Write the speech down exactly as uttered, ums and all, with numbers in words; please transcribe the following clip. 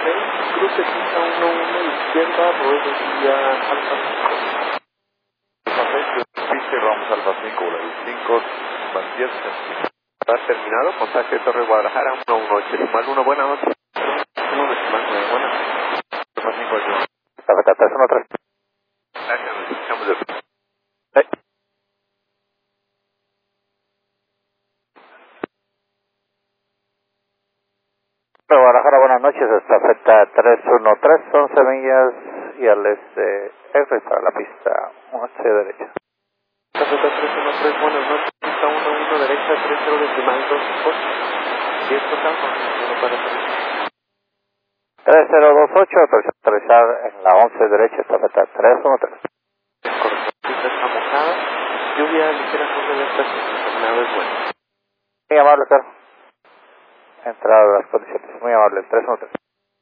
Cruce pista uno uno izquierda, ruedo vía Alfa cinco. Piste, vamos Alfa cinco, la cinco, más diez centímetros. Está terminado, pasaje Torre Guadalajara uno uno, decimal uno, buenas noches. uno decimal nueve, buenas noches. Alfa cinco, yo. Café tres uno tres. Gracias, nos escuchamos de... Sí. Guadalajara, buenas noches, estafeta tres uno tres, once millas y al este R para la pista once derecha. Estafeta tres uno tres, buenas noches, pista uno uno derecha, tres cero decimal dos ocho. diez total, uno para tres. tres cero dos ocho, aterrizar en la once derecha, estafeta tres uno tres. Correcto, pista está mojada, lluvia ligera sobre la estación, nada es bueno. Muy amable, claro. Entrada de las condiciones, muy amable, el tres uno tres.